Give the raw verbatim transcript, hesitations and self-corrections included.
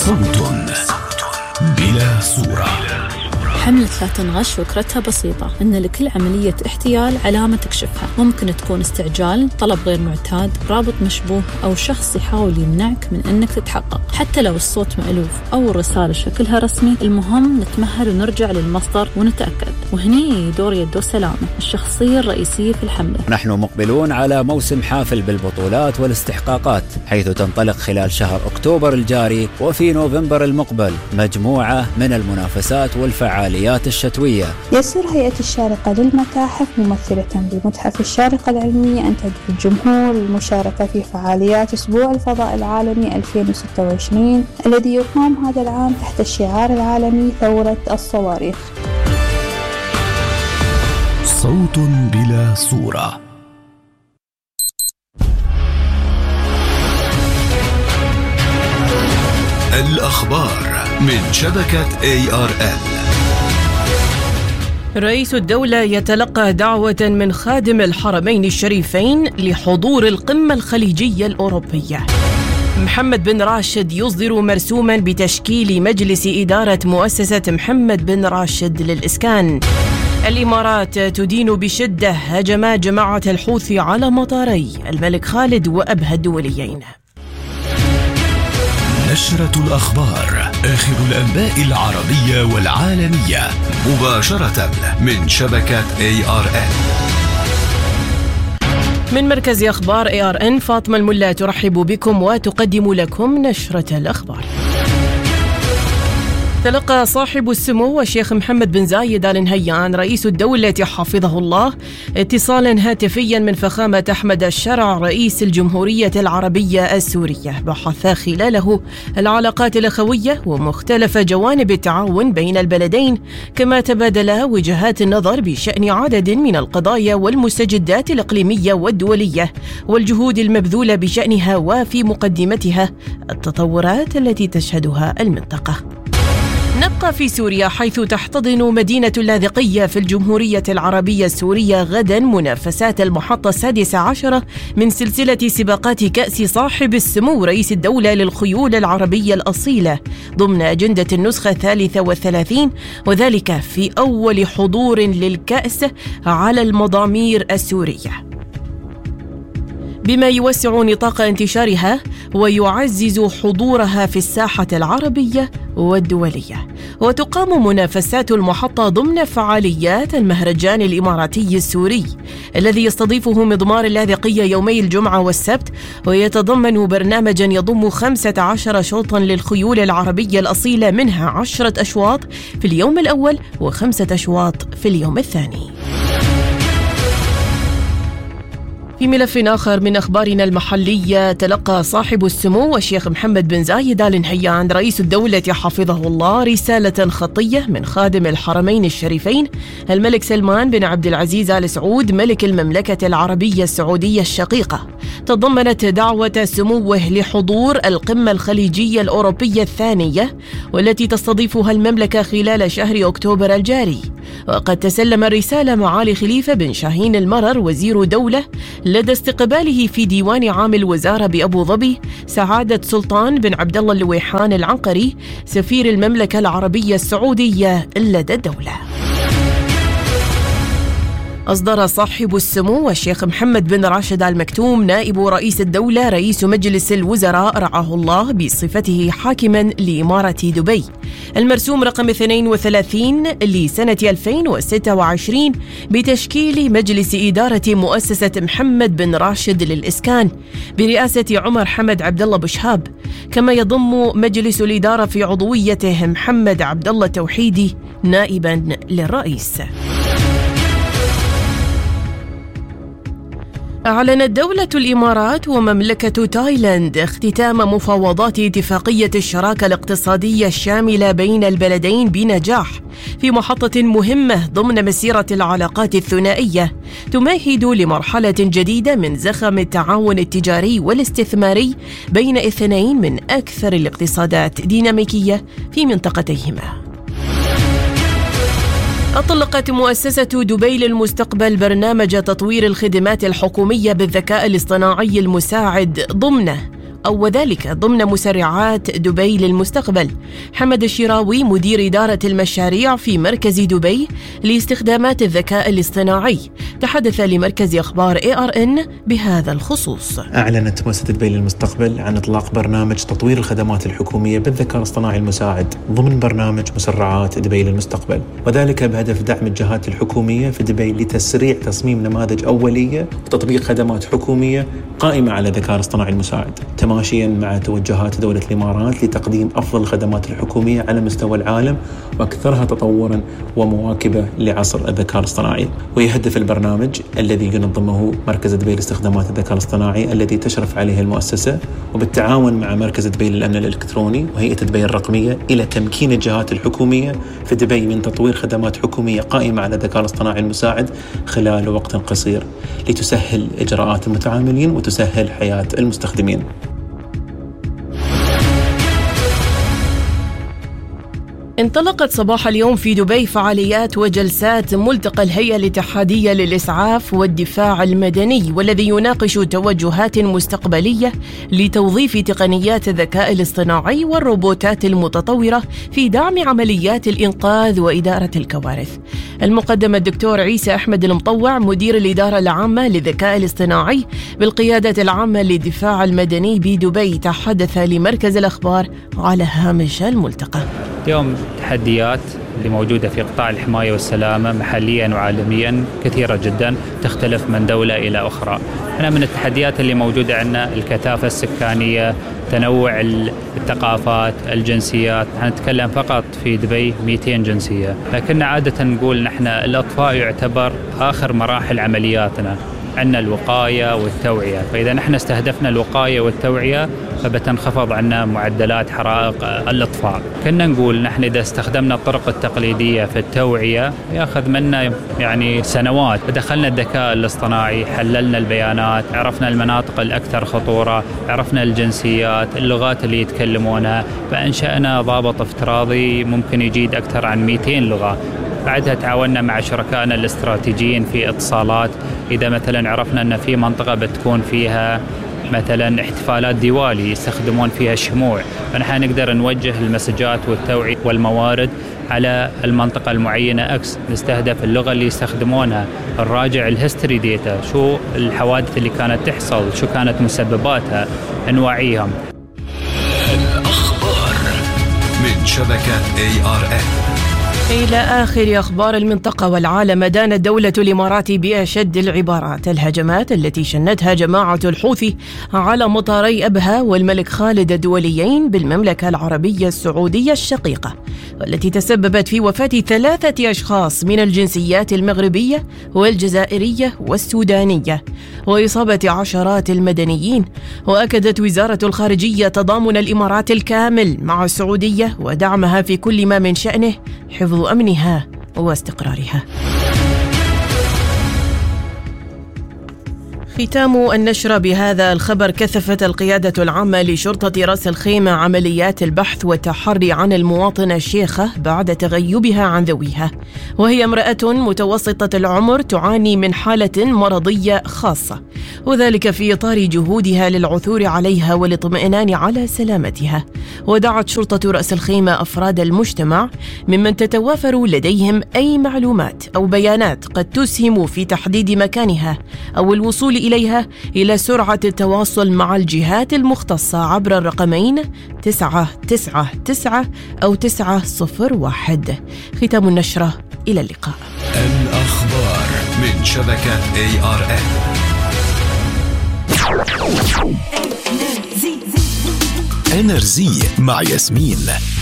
صوت بلا صورة. حملة لا تنغش فكرتها بسيطة، إن لكل عملية احتيال علامة تكشفها. ممكن تكون استعجال، طلب غير معتاد، رابط مشبوه، أو شخص يحاول يمنعك من إنك تتحقق. حتى لو الصوت مألوف أو الرسالة شكلها رسمي، المهم نتمهل ونرجع للمصدر ونتأكد. وهني دور يدو سلامة، الشخصية الرئيسية في الحملة. نحن مقبلون على موسم حافل بالبطولات والاستحقاقات، حيث تنطلق خلال شهر أكتوبر الجاري وفي نوفمبر المقبل مجموعة من المنافسات والفعاليات الشتوية. يسر هيئة الشارقة للمتاحف ممثلة بمتحف الشارقة العلمية أن تدعو الجمهور للمشاركة في فعاليات أسبوع الفضاء العالمي ألفين وستة وعشرين الذي يقام هذا العام تحت الشعار العالمي ثورة الصواريخ. صوت بلا صورة. الأخبار من شبكة إيه آر إل. رئيس الدولة يتلقى دعوة من خادم الحرمين الشريفين لحضور القمة الخليجية الأوروبية. محمد بن راشد يصدر مرسوما بتشكيل مجلس إدارة مؤسسة محمد بن راشد للإسكان. الإمارات تدين بشدة هجمات جماعة الحوثي على مطاري الملك خالد وأبها الدوليين. نشرة الأخبار، آخر الأنباء العربية والعالمية، مباشرة من شبكة إيه آر إن. من مركز أخبار إيه آر إن، فاطمة الملا ترحب بكم وتقدم لكم نشرة الأخبار. تلقى صاحب السمو الشيخ محمد بن زايد آل نهيان رئيس الدولة حفظه الله اتصالا هاتفيا من فخامة أحمد الشرع رئيس الجمهورية العربية السورية، بحث خلاله العلاقات الأخوية ومختلف جوانب التعاون بين البلدين، كما تبادلا وجهات النظر بشأن عدد من القضايا والمستجدات الإقليمية والدولية والجهود المبذولة بشأنها، وفي مقدمتها التطورات التي تشهدها المنطقة. نبقى في سوريا، حيث تحتضن مدينة اللاذقية في الجمهورية العربية السورية غدا منافسات المحطة السادسة عشرة من سلسلة سباقات كأس صاحب السمو رئيس الدولة للخيول العربية الأصيلة ضمن أجندة النسخة الثالثة والثلاثين، وذلك في أول حضور للكأس على المضامير السورية، بما يوسع نطاق انتشارها ويعزز حضورها في الساحة العربية والدولية. وتقام منافسات المحطة ضمن فعاليات المهرجان الإماراتي السوري الذي يستضيفه مضمار اللاذقية يومي الجمعة والسبت، ويتضمن برنامجا يضم خمسة عشر شوطا للخيول العربية الأصيلة، منها عشرة أشواط في اليوم الأول وخمسة أشواط في اليوم الثاني. في ملف آخر من أخبارنا المحلية، تلقى صاحب السمو الشيخ محمد بن زايد آل نهيان رئيس الدولة حفظه الله رسالة خطية من خادم الحرمين الشريفين الملك سلمان بن عبد العزيز آل سعود ملك المملكة العربية السعودية الشقيقة، تضمنت دعوة سموه لحضور القمة الخليجية الأوروبية الثانية والتي تستضيفها المملكة خلال شهر أكتوبر الجاري. وقد تسلم الرسالة معالي خليفة بن شاهين المرر وزير دولة لدى استقباله في ديوان عام الوزارة بأبو ظبي سعادة سلطان بن عبد الله اللويحان العنقري سفير المملكة العربية السعودية لدى الدولة. أصدر صاحب السمو الشيخ محمد بن راشد آل مكتوم نائب رئيس الدولة رئيس مجلس الوزراء رعاه الله بصفته حاكما لإمارة دبي المرسوم رقم اثنين وثلاثين لسنة ألفين وستة وعشرين بتشكيل مجلس إدارة مؤسسة محمد بن راشد للإسكان برئاسة عمر حمد عبد الله بشهاب، كما يضم مجلس الإدارة في عضويته محمد عبد الله توحيدي نائبا للرئيس. أعلنت دولة الإمارات ومملكة تايلاند اختتام مفاوضات اتفاقية الشراكة الاقتصادية الشاملة بين البلدين بنجاح في محطة مهمة ضمن مسيرة العلاقات الثنائية تمهد لمرحلة جديدة من زخم التعاون التجاري والاستثماري بين اثنين من أكثر الاقتصادات ديناميكية في منطقتيهما. أطلقت مؤسسة دبي للمستقبل برنامج تطوير الخدمات الحكومية بالذكاء الاصطناعي المساعد ضمنه أو وذلك ضمن مسرعات دبي للمستقبل. حمد الشراوي مدير إدارة المشاريع في مركز دبي لاستخدامات الذكاء الاصطناعي تحدث لمركز أخبار إيه آر إن بهذا الخصوص. أعلنت مؤسسة دبي للمستقبل عن إطلاق برنامج تطوير الخدمات الحكومية بالذكاء الاصطناعي المساعد ضمن برنامج مسرعات دبي للمستقبل، وذلك بهدف دعم الجهات الحكومية في دبي لتسريع تصميم نماذج أولية وتطبيق خدمات حكومية قائمة على الذكاء الاصطناعي المساعد، تماشيا مع توجهات دولة الإمارات لتقديم أفضل الخدمات الحكومية على مستوى العالم وأكثرها تطورا ومواكبة لعصر الذكاء الاصطناعي. ويهدف البرنامج الذي ينظمه مركز دبي لاستخدامات الذكاء الاصطناعي الذي تشرف عليه المؤسسة وبالتعاون مع مركز دبي للأمن الإلكتروني وهيئة دبي الرقمية إلى تمكين الجهات الحكومية في دبي من تطوير خدمات حكومية قائمة على الذكاء الاصطناعي المساعد خلال وقت قصير لتسهل إجراءات المتعاملين وتسهل حياة المستخدمين. انطلقت صباح اليوم في دبي فعاليات وجلسات ملتقى الهيئة الاتحادية للإسعاف والدفاع المدني، والذي يناقش توجهات مستقبلية لتوظيف تقنيات الذكاء الاصطناعي والروبوتات المتطورة في دعم عمليات الإنقاذ وإدارة الكوارث. المقدم الدكتور عيسى أحمد المطوع مدير الإدارة العامة للذكاء الاصطناعي بالقيادة العامة للدفاع المدني بدبي تحدث لمركز الأخبار على هامش الملتقى. اليوم التحديات اللي موجودة في قطاع الحماية والسلامة محليا وعالميا كثيرة جدا، تختلف من دولة إلى أخرى. أنا من التحديات اللي موجودة عندنا الكثافة السكانية، تنوع الثقافات، الجنسيات. نتكلم فقط في دبي مئتين جنسية، لكن عادة نقول نحن الأطفاء يعتبر آخر مراحل عملياتنا، عندنا الوقاية والتوعية. فإذا نحن استهدفنا الوقاية والتوعية فبتنخفض عنا معدلات حرائق الأطفاء. كنا نقول نحن إذا استخدمنا الطرق التقليدية في التوعية يأخذ منا يعني سنوات. دخلنا الذكاء الاصطناعي، حللنا البيانات، عرفنا المناطق الأكثر خطورة، عرفنا الجنسيات، اللغات اللي يتكلمونها، فأنشأنا ضابط افتراضي ممكن يجيد أكثر عن مئتين لغة. بعدها تعاوننا مع شركائنا الاستراتيجيين في اتصالات. إذا مثلا عرفنا أن في منطقة بتكون فيها مثلا احتفالات ديوالي يستخدمون فيها الشموع، فنحن نقدر نوجه المسجات والتوعية والموارد على المنطقة المعينة أكس. نستهدف اللغة اللي يستخدمونها، نراجع الهيستوري ديتا، شو الحوادث اللي كانت تحصل، شو كانت مسبباتها، نوعيهم. الأخبار من شبكة إيه آر إن. إلى آخر أخبار المنطقة والعالم. دانت الدولة الإمارات بأشد العبارات الهجمات التي شنتها جماعة الحوثي على مطاري أبها والملك خالد الدوليين بالمملكة العربية السعودية الشقيقة، والتي تسببت في وفاة ثلاثة أشخاص من الجنسيات المغربية والجزائرية والسودانية وإصابة عشرات المدنيين. وأكدت وزارة الخارجية تضامن الإمارات الكامل مع السعودية ودعمها في كل ما من شأنه حفظ أمنها واستقرارها. ختام النشرة بهذا الخبر. كثفت القيادة العامة لشرطة رأس الخيمة عمليات البحث والتحري عن المواطنة الشيخة بعد تغيبها عن ذويها، وهي امرأة متوسطة العمر تعاني من حالة مرضية خاصة، وذلك في إطار جهودها للعثور عليها والاطمئنان على سلامتها. ودعت شرطة رأس الخيمة أفراد المجتمع ممن تتوافر لديهم أي معلومات أو بيانات قد تسهم في تحديد مكانها أو الوصول إليها إلى سرعة التواصل مع الجهات المختصة عبر الرقمين تسعة تسعة تسعة أو تسعة صفر واحد. ختام النشرة، إلى اللقاء. الأخبار من شبكة إيه آر إن. إنرزي مع ياسمين.